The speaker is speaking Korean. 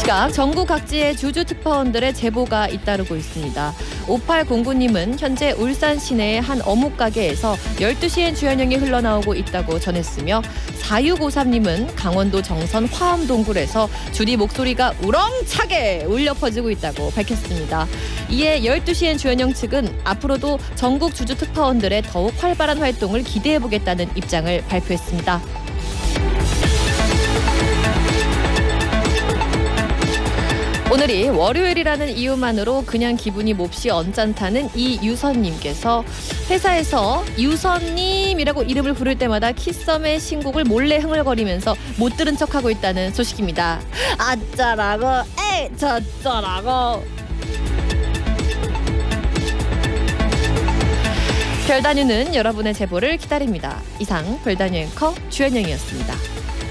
시각 전국 각지의 주주 특파원들의 제보가 잇따르고 있습니다. 5809님은 현재 울산 시내의 한 어묵가게에서 12시엔 주현영이 흘러나오고 있다고 전했으며 4653님은 강원도 정선 화암동굴에서 주디 목소리가 우렁차게 울려 퍼지고 있다고 밝혔습니다. 이에 12시엔 주현영 측은 앞으로도 전국 주주 특파원들의 더욱 활발한 활동을 기대해보겠다는 입장을 발표했습니다. 오늘이 월요일이라는 이유만으로 그냥 기분이 몹시 언짢다는 이유선님께서 회사에서 유선님이라고 이름을 부를 때마다 키썸의 신곡을 몰래 흥얼거리면서 못 들은 척하고 있다는 소식입니다. 어쩌라고 에이 저쩌라고. 별다뉴는 여러분의 제보를 기다립니다. 이상 별다뉴 앵커 주현영이었습니다.